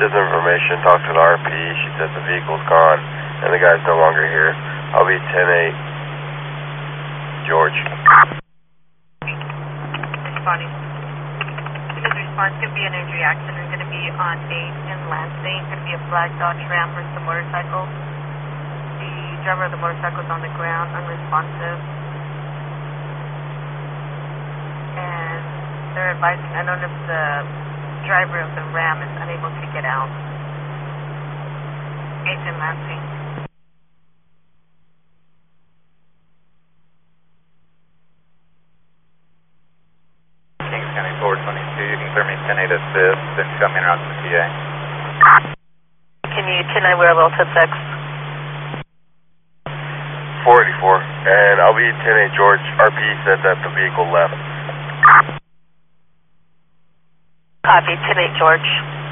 this information, talked to the RP, she said the vehicle's gone, and the guy's no longer here. I'll be 10-8, George. Responding. This is response, going to be an injury accident, going to be on 8 in Lansing, going to be a black Dodge Ram versus a motorcycle. The driver of the motorcycle is on the ground, unresponsive. And they're advising, I don't know if the driver of the Ram is unable to get out. 8 in Lansing. Kings County 422, you can clear me 10-8 assist, then coming around to the PA. Can you 10-9 wear level 6? 484, and I'll be 10-8, George. RP said that the vehicle left. Copy, 10-8 George.